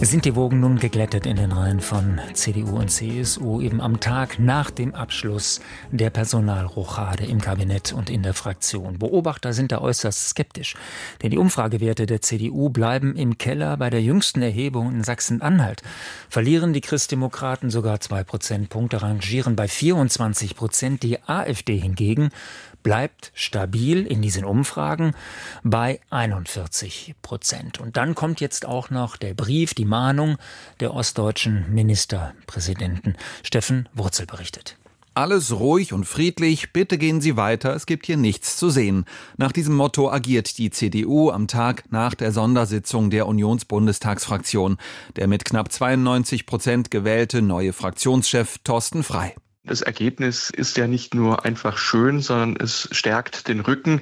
Sind die Wogen nun geglättet in den Reihen von CDU und CSU, eben am Tag nach dem Abschluss der Personalrochade im Kabinett und in der Fraktion. Beobachter sind da äußerst skeptisch, denn die Umfragewerte der CDU bleiben im Keller. Bei der jüngsten Erhebung in Sachsen-Anhalt verlieren die Christdemokraten sogar 2 Prozentpunkte, rangieren bei 24%. Die AfD hingegen bleibt stabil in diesen Umfragen bei 41%. Und dann kommt jetzt auch noch der Brief, die Mahnung der ostdeutschen Ministerpräsidenten. Steffen Wurzel berichtet. Alles ruhig und friedlich, bitte gehen Sie weiter, es gibt hier nichts zu sehen. Nach diesem Motto agiert die CDU am Tag nach der Sondersitzung der Unionsbundestagsfraktion. Der mit knapp 92% gewählte neue Fraktionschef Thorsten Frey. Das Ergebnis ist ja nicht nur einfach schön, sondern es stärkt den Rücken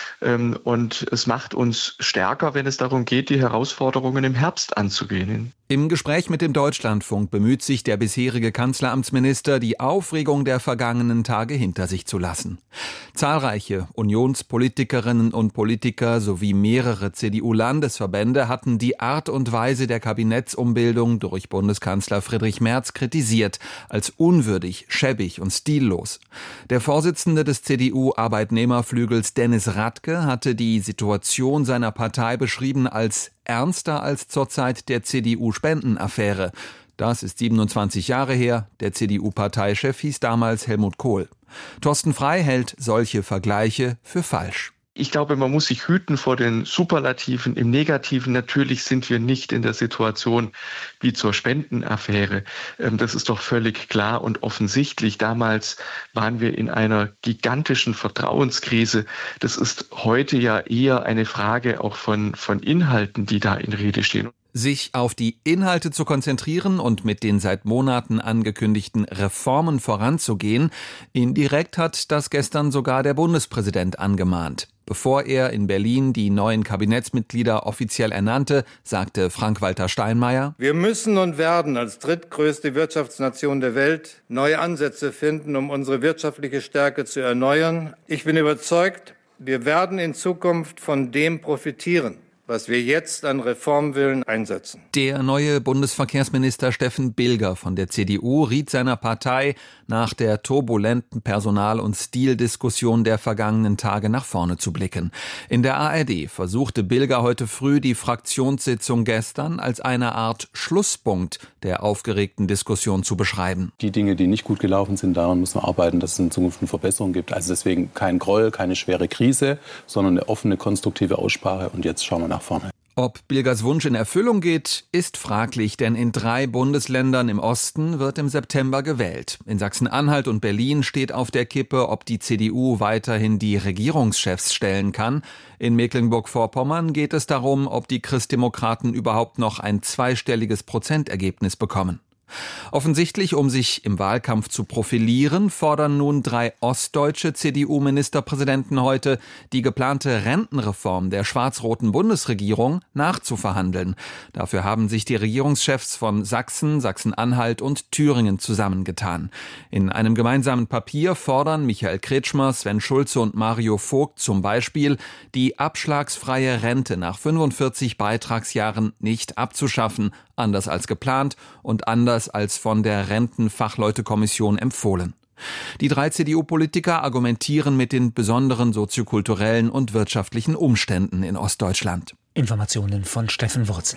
und es macht uns stärker, wenn es darum geht, die Herausforderungen im Herbst anzugehen. Im Gespräch mit dem Deutschlandfunk bemüht sich der bisherige Kanzleramtsminister, die Aufregung der vergangenen Tage hinter sich zu lassen. Zahlreiche Unionspolitikerinnen und Politiker sowie mehrere CDU-Landesverbände hatten die Art und Weise der Kabinettsumbildung durch Bundeskanzler Friedrich Merz kritisiert, als unwürdig, schäbig und stillos. Der Vorsitzende des CDU-Arbeitnehmerflügels Dennis Radke hatte die Situation seiner Partei beschrieben als ernster als zur Zeit der CDU-Spendenaffäre. Das ist 27 Jahre her. Der CDU-Parteichef hieß damals Helmut Kohl. Thorsten Frey hält solche Vergleiche für falsch. Ich glaube, man muss sich hüten vor den Superlativen. Im Negativen natürlich sind wir nicht in der Situation wie zur Spendenaffäre. Das ist doch völlig klar und offensichtlich. Damals waren wir in einer gigantischen Vertrauenskrise. Das ist heute ja eher eine Frage auch von Inhalten, die da in Rede stehen. Sich auf die Inhalte zu konzentrieren und mit den seit Monaten angekündigten Reformen voranzugehen, indirekt hat das gestern sogar der Bundespräsident angemahnt. Bevor er in Berlin die neuen Kabinettsmitglieder offiziell ernannte, sagte Frank-Walter Steinmeier: Wir müssen und werden als drittgrößte Wirtschaftsnation der Welt neue Ansätze finden, um unsere wirtschaftliche Stärke zu erneuern. Ich bin überzeugt, wir werden in Zukunft von dem profitieren, was wir jetzt an Reformwillen einsetzen. Der neue Bundesverkehrsminister Steffen Bilger von der CDU riet seiner Partei, nach der turbulenten Personal- und Stildiskussion der vergangenen Tage nach vorne zu blicken. In der ARD versuchte Bilger heute früh die Fraktionssitzung gestern als eine Art Schlusspunkt der aufgeregten Diskussion zu beschreiben. Die Dinge, die nicht gut gelaufen sind, daran müssen wir arbeiten, dass es in Zukunft eine Verbesserung gibt. Also deswegen kein Groll, keine schwere Krise, sondern eine offene, konstruktive Aussprache. Und jetzt schauen wir nach vorne. Ob Bilgers Wunsch in Erfüllung geht, ist fraglich, denn in 3 Bundesländern im Osten wird im September gewählt. In Sachsen-Anhalt und Berlin steht auf der Kippe, ob die CDU weiterhin die Regierungschefs stellen kann. In Mecklenburg-Vorpommern geht es darum, ob die Christdemokraten überhaupt noch ein zweistelliges Prozentergebnis bekommen. Offensichtlich, um sich im Wahlkampf zu profilieren, fordern nun 3 ostdeutsche CDU-Ministerpräsidenten heute, die geplante Rentenreform der schwarz-roten Bundesregierung nachzuverhandeln. Dafür haben sich die Regierungschefs von Sachsen, Sachsen-Anhalt und Thüringen zusammengetan. In einem gemeinsamen Papier fordern Michael Kretschmer, Sven Schulze und Mario Vogt zum Beispiel, die abschlagsfreie Rente nach 45 Beitragsjahren nicht abzuschaffen, anders als geplant und anders als von der Rentenfachleutekommission empfohlen. Die 3 CDU-Politiker argumentieren mit den besonderen soziokulturellen und wirtschaftlichen Umständen in Ostdeutschland. Informationen von Steffen Wurzel.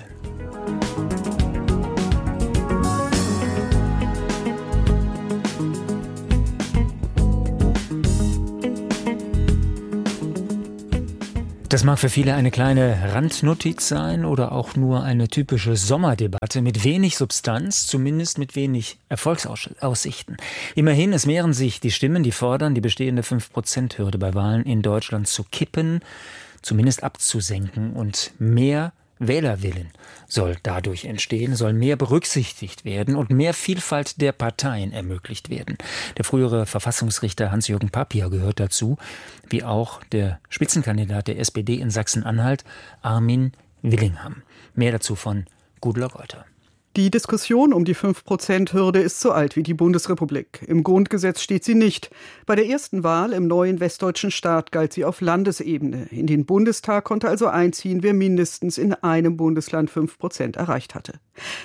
Das mag für viele eine kleine Randnotiz sein oder auch nur eine typische Sommerdebatte mit wenig Substanz, zumindest mit wenig Erfolgsaussichten. Immerhin, es mehren sich die Stimmen, die fordern, die bestehende 5%-Hürde bei Wahlen in Deutschland zu kippen, zumindest abzusenken, und mehr Wählerwillen soll dadurch entstehen, soll mehr berücksichtigt werden und mehr Vielfalt der Parteien ermöglicht werden. Der frühere Verfassungsrichter Hans-Jürgen Papier gehört dazu, wie auch der Spitzenkandidat der SPD in Sachsen-Anhalt, Armin Willingham. Mehr dazu von Gudula Reuter. Die Diskussion um die 5%-Hürde ist so alt wie die Bundesrepublik. Im Grundgesetz steht sie nicht. Bei der ersten Wahl im neuen westdeutschen Staat galt sie auf Landesebene. In den Bundestag konnte also einziehen, wer mindestens in einem Bundesland 5% erreicht hatte.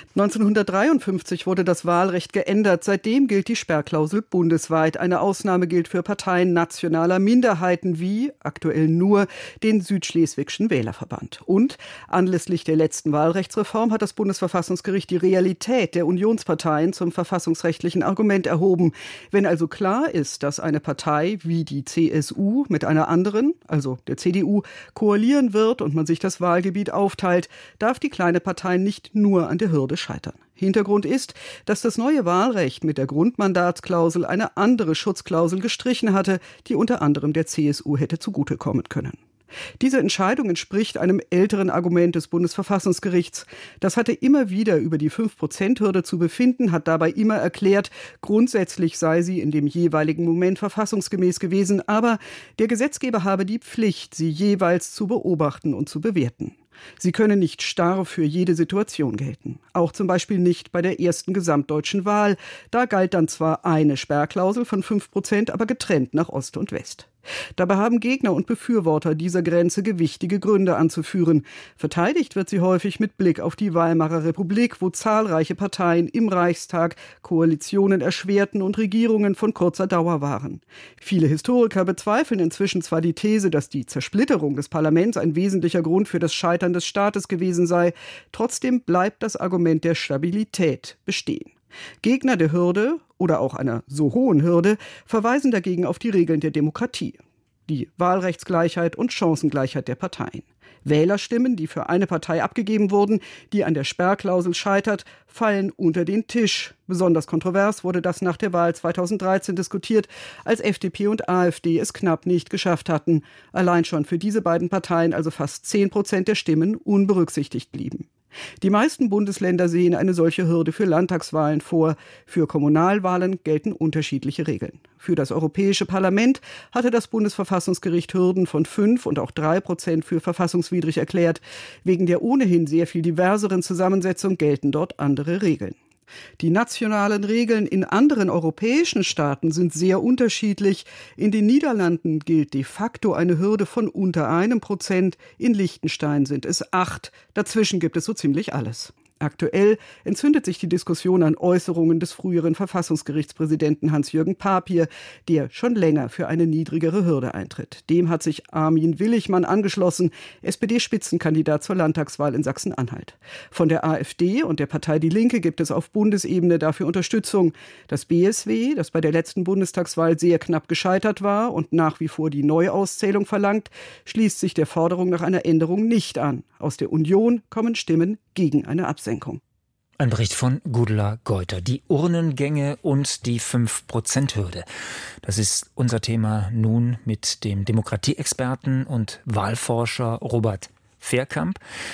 1953 wurde das Wahlrecht geändert. Seitdem gilt die Sperrklausel bundesweit. Eine Ausnahme gilt für Parteien nationaler Minderheiten wie, aktuell nur, den Südschleswigschen Wählerverband. Und anlässlich der letzten Wahlrechtsreform hat das Bundesverfassungsgericht die Realität der Unionsparteien zum verfassungsrechtlichen Argument erhoben. Wenn also klar ist, dass eine Partei wie die CSU mit einer anderen, also der CDU, koalieren wird und man sich das Wahlgebiet aufteilt, darf die kleine Partei nicht nur an der Hürde scheitern. Hintergrund ist, dass das neue Wahlrecht mit der Grundmandatsklausel eine andere Schutzklausel gestrichen hatte, die unter anderem der CSU hätte zugutekommen können. Diese Entscheidung entspricht einem älteren Argument des Bundesverfassungsgerichts. Das hatte immer wieder über die 5%-Hürde zu befinden, hat dabei immer erklärt, grundsätzlich sei sie in dem jeweiligen Moment verfassungsgemäß gewesen, aber der Gesetzgeber habe die Pflicht, sie jeweils zu beobachten und zu bewerten. Sie können nicht starr für jede Situation gelten. Auch zum Beispiel nicht bei der ersten gesamtdeutschen Wahl. Da galt dann zwar eine Sperrklausel von 5%, aber getrennt nach Ost und West. Dabei haben Gegner und Befürworter dieser Grenze gewichtige Gründe anzuführen. Verteidigt wird sie häufig mit Blick auf die Weimarer Republik, wo zahlreiche Parteien im Reichstag Koalitionen erschwerten und Regierungen von kurzer Dauer waren. Viele Historiker bezweifeln inzwischen zwar die These, dass die Zersplitterung des Parlaments ein wesentlicher Grund für das Scheitern des Staates gewesen sei. Trotzdem bleibt das Argument der Stabilität bestehen. Gegner der Hürde oder auch einer so hohen Hürde verweisen dagegen auf die Regeln der Demokratie, die Wahlrechtsgleichheit und Chancengleichheit der Parteien. Wählerstimmen, die für eine Partei abgegeben wurden, die an der Sperrklausel scheitert, fallen unter den Tisch. Besonders kontrovers wurde das nach der Wahl 2013 diskutiert, als FDP und AfD es knapp nicht geschafft hatten. Allein schon für diese beiden Parteien also fast 10% der Stimmen unberücksichtigt blieben. Die meisten Bundesländer sehen eine solche Hürde für Landtagswahlen vor. Für Kommunalwahlen gelten unterschiedliche Regeln. Für das Europäische Parlament hatte das Bundesverfassungsgericht Hürden von 5 und auch 3% für verfassungswidrig erklärt. Wegen der ohnehin sehr viel diverseren Zusammensetzung gelten dort andere Regeln. Die nationalen Regeln in anderen europäischen Staaten sind sehr unterschiedlich. In den Niederlanden gilt de facto eine Hürde von unter 1%. In Liechtenstein sind es 8. Dazwischen gibt es so ziemlich alles. Aktuell entzündet sich die Diskussion an Äußerungen des früheren Verfassungsgerichtspräsidenten Hans-Jürgen Papier, der schon länger für eine niedrigere Hürde eintritt. Dem hat sich Armin Willigmann angeschlossen, SPD-Spitzenkandidat zur Landtagswahl in Sachsen-Anhalt. Von der AfD und der Partei Die Linke gibt es auf Bundesebene dafür Unterstützung. Das BSW, das bei der letzten Bundestagswahl sehr knapp gescheitert war und nach wie vor die Neuauszählung verlangt, schließt sich der Forderung nach einer Änderung nicht an. Aus der Union kommen Stimmen gegen eine Absenkung. Ein Bericht von Gudula Geuter. Die Urnengänge und die 5%-Hürde. Das ist unser Thema nun mit dem Demokratieexperten und Wahlforscher Robert Fehrkamp.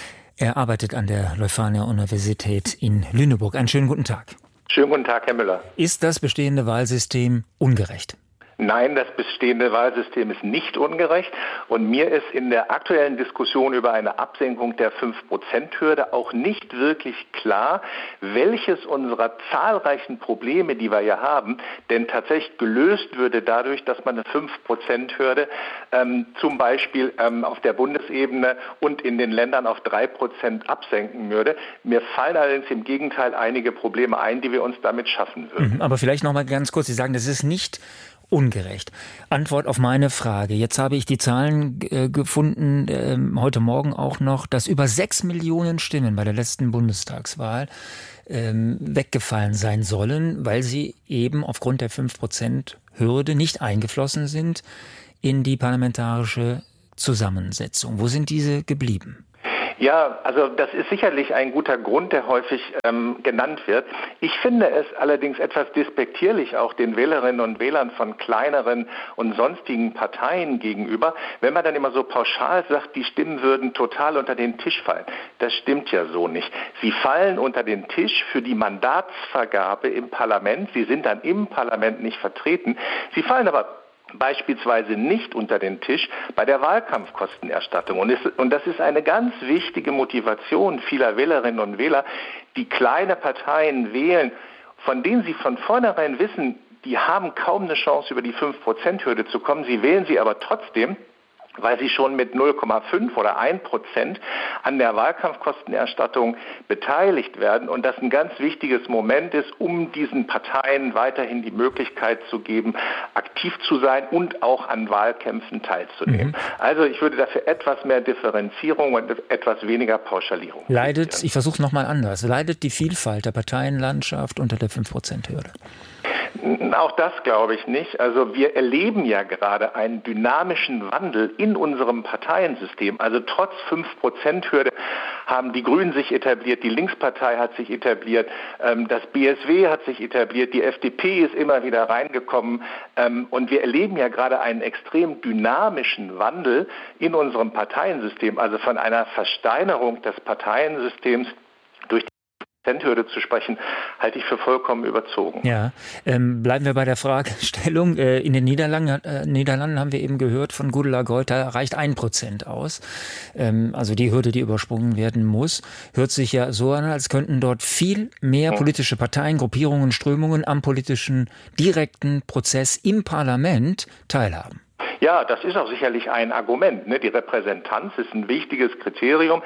Er arbeitet an der Leuphana-Universität in Lüneburg. Einen schönen guten Tag. Schönen guten Tag, Herr Müller. Ist das bestehende Wahlsystem ungerecht? Nein, das bestehende Wahlsystem ist nicht ungerecht. Und mir ist in der aktuellen Diskussion über eine Absenkung der 5%-Hürde auch nicht wirklich klar, welches unserer zahlreichen Probleme, die wir ja haben, denn tatsächlich gelöst würde dadurch, dass man eine 5%-Hürde zum Beispiel auf der Bundesebene und in den Ländern auf 3% absenken würde. Mir fallen allerdings im Gegenteil einige Probleme ein, die wir uns damit schaffen würden. Aber vielleicht noch mal ganz kurz, Sie sagen, das ist nicht ungerecht. Antwort auf meine Frage. Jetzt habe ich die Zahlen gefunden, heute Morgen auch noch, dass über 6 Millionen Stimmen bei der letzten Bundestagswahl weggefallen sein sollen, weil sie eben aufgrund der 5%-Hürde nicht eingeflossen sind in die parlamentarische Zusammensetzung. Wo sind diese geblieben? Ja, also das ist sicherlich ein guter Grund, der häufig genannt wird. Ich finde es allerdings etwas despektierlich auch den Wählerinnen und Wählern von kleineren und sonstigen Parteien gegenüber, wenn man dann immer so pauschal sagt, die Stimmen würden total unter den Tisch fallen. Das stimmt ja so nicht. Sie fallen unter den Tisch für die Mandatsvergabe im Parlament. Sie sind dann im Parlament nicht vertreten. Sie fallen aber beispielsweise nicht unter den Tisch bei der Wahlkampfkostenerstattung. Und das ist eine ganz wichtige Motivation vieler Wählerinnen und Wähler, die kleine Parteien wählen, von denen sie von vornherein wissen, die haben kaum eine Chance, über die 5%-Hürde zu kommen. Sie wählen sie aber trotzdem, weil sie schon mit 0,5 oder 1% an der Wahlkampfkostenerstattung beteiligt werden und das ein ganz wichtiges Moment ist, um diesen Parteien weiterhin die Möglichkeit zu geben, aktiv zu sein und auch an Wahlkämpfen teilzunehmen. Also ich würde dafür etwas mehr Differenzierung und etwas weniger Pauschalierung. Ich versuche es nochmal anders, leidet die Vielfalt der Parteienlandschaft unter der 5%-Hürde? Auch das glaube ich nicht. Also wir erleben ja gerade einen dynamischen Wandel in unserem Parteiensystem. Also trotz 5%-Hürde haben die Grünen sich etabliert, die Linkspartei hat sich etabliert, das BSW hat sich etabliert, die FDP ist immer wieder reingekommen. Und wir erleben ja gerade einen extrem dynamischen Wandel in unserem Parteiensystem. Also von einer Versteinerung des Parteiensystems durch Hürde zu sprechen, halte ich für vollkommen überzogen. Ja, bleiben wir bei der Fragestellung. In den Niederlanden haben wir eben gehört von Gudula Gold, da reicht 1% aus. Also die Hürde, die übersprungen werden muss, hört sich ja so an, als könnten dort viel mehr politische Parteien, Gruppierungen, Strömungen am politischen direkten Prozess im Parlament teilhaben. Ja, das ist auch sicherlich ein Argument. Die Repräsentanz ist ein wichtiges Kriterium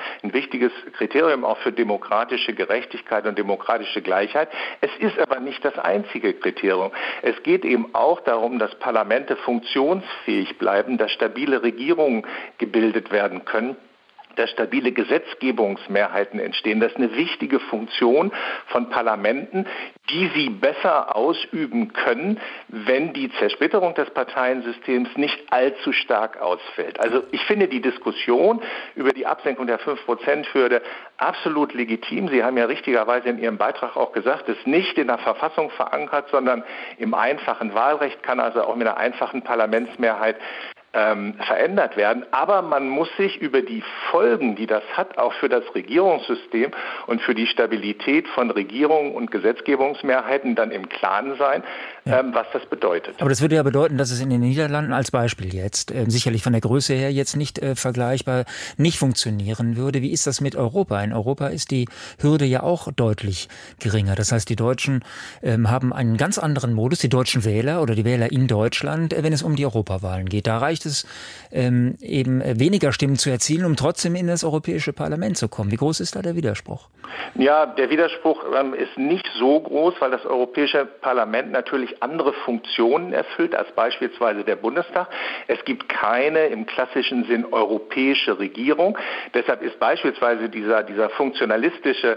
auch für demokratische Gerechtigkeit und demokratische Gleichheit. Es ist aber nicht das einzige Kriterium. Es geht eben auch darum, dass Parlamente funktionsfähig bleiben, dass stabile Regierungen gebildet werden können, dass stabile Gesetzgebungsmehrheiten entstehen. Das ist eine wichtige Funktion von Parlamenten, die sie besser ausüben können, wenn die Zersplitterung des Parteiensystems nicht allzu stark ausfällt. Also ich finde die Diskussion über die Absenkung der 5%-Hürde absolut legitim. Sie haben ja richtigerweise in Ihrem Beitrag auch gesagt, es ist nicht in der Verfassung verankert, sondern im einfachen Wahlrecht, kann also auch mit einer einfachen Parlamentsmehrheit verändert werden. Aber man muss sich über die Folgen, die das hat, auch für das Regierungssystem und für die Stabilität von Regierungen und Gesetzgebungsmehrheiten dann im Klaren sein, was das bedeutet. Aber das würde ja bedeuten, dass es in den Niederlanden als Beispiel jetzt, sicherlich von der Größe her jetzt nicht vergleichbar, nicht funktionieren würde. Wie ist das mit Europa? In Europa ist die Hürde ja auch deutlich geringer. Das heißt, die Deutschen haben einen ganz anderen Modus, die deutschen Wähler oder die Wähler in Deutschland, wenn es um die Europawahlen geht. Da reicht es eben weniger Stimmen zu erzielen, um trotzdem in das Europäische Parlament zu kommen. Wie groß ist da der Widerspruch? Ja, der Widerspruch ist nicht so groß, weil das Europäische Parlament natürlich andere Funktionen erfüllt als beispielsweise der Bundestag. Es gibt keine im klassischen Sinn europäische Regierung. Deshalb ist beispielsweise dieses funktionalistische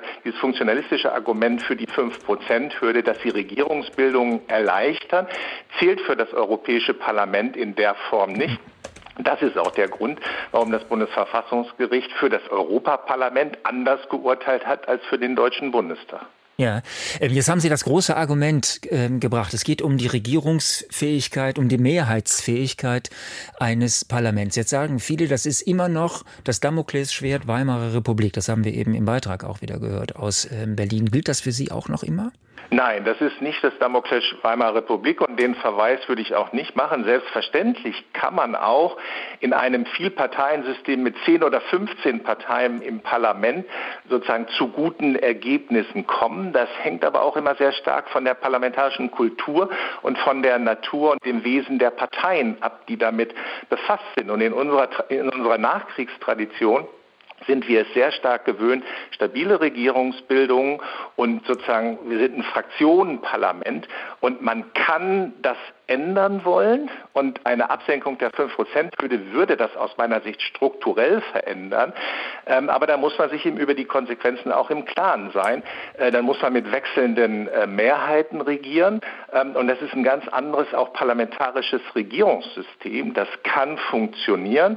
Argument für die 5%-Hürde, dass sie Regierungsbildung erleichtern, zählt für das Europäische Parlament in der Form nicht. Das ist auch der Grund, warum das Bundesverfassungsgericht für das Europaparlament anders geurteilt hat als für den Deutschen Bundestag. Ja, jetzt haben Sie das große Argument gebracht. Es geht um die Regierungsfähigkeit, um die Mehrheitsfähigkeit eines Parlaments. Jetzt sagen viele, das ist immer noch das Damoklesschwert Weimarer Republik. Das haben wir eben im Beitrag auch wieder gehört aus Berlin. Gilt das für Sie auch noch immer? Nein, das ist nicht das Damoklesschwert Weimarer Republik und den Verweis würde ich auch nicht machen. Selbstverständlich kann man auch in einem Vielparteiensystem mit 10 oder 15 Parteien im Parlament sozusagen zu guten Ergebnissen kommen. Das hängt aber auch immer sehr stark von der parlamentarischen Kultur und von der Natur und dem Wesen der Parteien ab, die damit befasst sind. Und in unserer Nachkriegstradition sind wir es sehr stark gewöhnt, stabile Regierungsbildung und sozusagen, wir sind ein Fraktionenparlament und man kann das ändern wollen und eine Absenkung der 5%-Hürde würde das aus meiner Sicht strukturell verändern, aber da muss man sich eben über die Konsequenzen auch im Klaren sein. Dann muss man mit wechselnden Mehrheiten regieren und das ist ein ganz anderes auch parlamentarisches Regierungssystem, das kann funktionieren.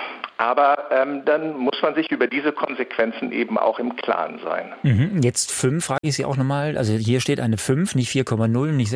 Aber dann muss man sich über diese Konsequenzen eben auch im Klaren sein. Jetzt 5, frage ich Sie auch nochmal. Also hier steht eine 5, nicht 4,0, nicht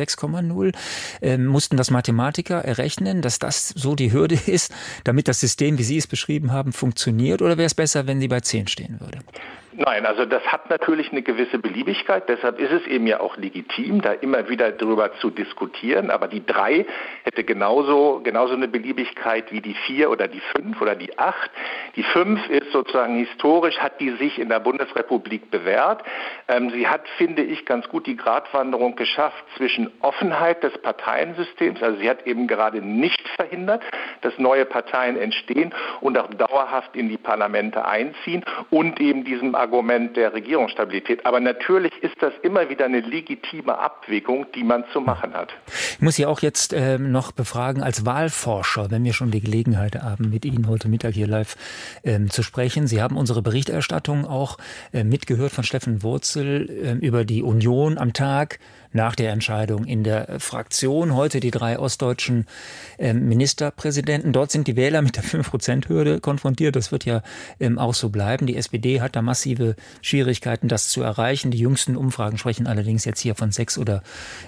6,0. Mussten das Mathematiker errechnen, dass das so die Hürde ist, damit das System, wie Sie es beschrieben haben, funktioniert? Oder wäre es besser, wenn sie bei 10 stehen würde? Nein, also das hat natürlich eine gewisse Beliebigkeit, deshalb ist es eben ja auch legitim, da immer wieder drüber zu diskutieren, aber die 3 hätte genauso eine Beliebigkeit wie die 4 oder die 5 oder die 8. Die 5 ist sozusagen historisch, hat die sich in der Bundesrepublik bewährt. Sie hat, finde ich, ganz gut die Gratwanderung geschafft zwischen Offenheit des Parteiensystems, also sie hat eben gerade nicht verhindert, dass neue Parteien entstehen und auch dauerhaft in die Parlamente einziehen und eben diesem Argument der Regierungsstabilität. Aber natürlich ist das immer wieder eine legitime Abwägung, die man zu machen hat. Ich muss Sie auch jetzt noch befragen als Wahlforscher, wenn wir schon die Gelegenheit haben, mit Ihnen heute Mittag hier live zu sprechen. Sie haben unsere Berichterstattung auch mitgehört von Steffen Wurzel über die Union am Tag nach der Entscheidung in der Fraktion. Heute die 3 ostdeutschen Ministerpräsidenten. Dort sind die Wähler mit der 5%-Hürde konfrontiert. Das wird ja auch so bleiben. Die SPD hat da massive Schwierigkeiten, das zu erreichen. Die jüngsten Umfragen sprechen allerdings jetzt hier von 6 oder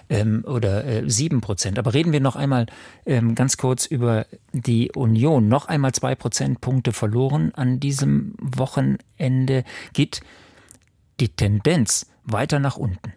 7%. Aber reden wir noch einmal ganz kurz über die Union. Noch einmal 2 Prozentpunkte verloren an diesem Wochenende. Geht die Tendenz weiter nach unten?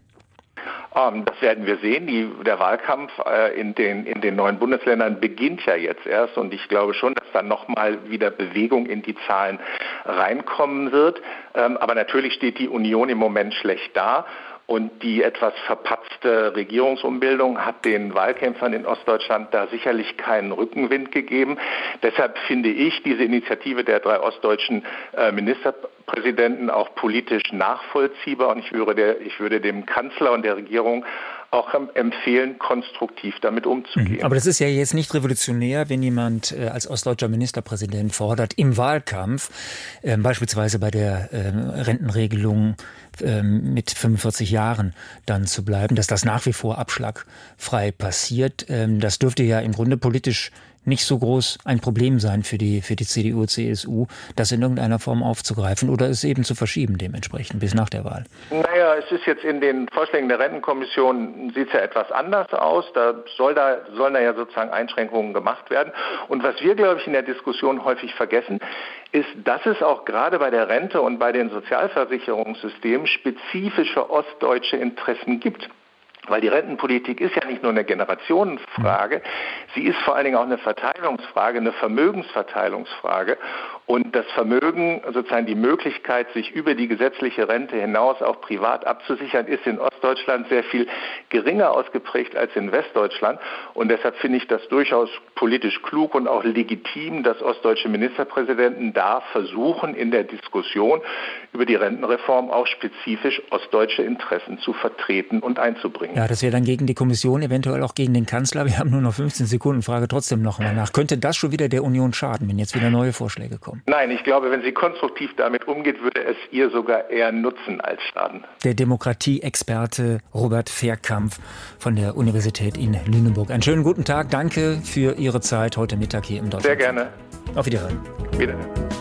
Das werden wir sehen. Der Wahlkampf in den 9 Bundesländern beginnt ja jetzt erst und ich glaube schon, dass dann nochmal wieder Bewegung in die Zahlen reinkommen wird. Aber natürlich steht die Union im Moment schlecht da. Und die etwas verpatzte Regierungsumbildung hat den Wahlkämpfern in Ostdeutschland da sicherlich keinen Rückenwind gegeben. Deshalb finde ich diese Initiative der 3 ostdeutschen Ministerpräsidenten auch politisch nachvollziehbar. Und ich würde dem Kanzler und der Regierung auch empfehlen, konstruktiv damit umzugehen. Aber das ist ja jetzt nicht revolutionär, wenn jemand als ostdeutscher Ministerpräsident fordert, im Wahlkampf, beispielsweise bei der Rentenregelung mit 45 Jahren dann zu bleiben, dass das nach wie vor abschlagfrei passiert. Das dürfte ja im Grunde politisch nicht so groß ein Problem sein für die CDU, CSU, das in irgendeiner Form aufzugreifen oder es eben zu verschieben dementsprechend bis nach der Wahl. Naja, es ist jetzt in den Vorschlägen der Rentenkommission, sieht es ja etwas anders aus. Da sollen da ja sozusagen Einschränkungen gemacht werden. Und was wir, glaube ich, in der Diskussion häufig vergessen, ist, dass es auch gerade bei der Rente und bei den Sozialversicherungssystemen spezifische ostdeutsche Interessen gibt. Weil die Rentenpolitik ist ja nicht nur eine Generationenfrage, sie ist vor allen Dingen auch eine Verteilungsfrage, eine Vermögensverteilungsfrage. Und das Vermögen, sozusagen die Möglichkeit, sich über die gesetzliche Rente hinaus auch privat abzusichern, ist in Ostdeutschland sehr viel geringer ausgeprägt als in Westdeutschland. Und deshalb finde ich das durchaus politisch klug und auch legitim, dass ostdeutsche Ministerpräsidenten da versuchen, in der Diskussion über die Rentenreform auch spezifisch ostdeutsche Interessen zu vertreten und einzubringen. Ja, das wäre dann gegen die Kommission, eventuell auch gegen den Kanzler. Wir haben nur noch 15 Sekunden, frage trotzdem noch mal nach. Könnte das schon wieder der Union schaden, wenn jetzt wieder neue Vorschläge kommen? Nein, ich glaube, wenn sie konstruktiv damit umgeht, würde es ihr sogar eher nutzen als schaden. Der Demokratie-Experte Robert Verkampf von der Universität in Lüneburg. Einen schönen guten Tag. Danke für Ihre Zeit heute Mittag hier im Deutschland. Sehr gerne. Auf Wiederhören. Wiederhören.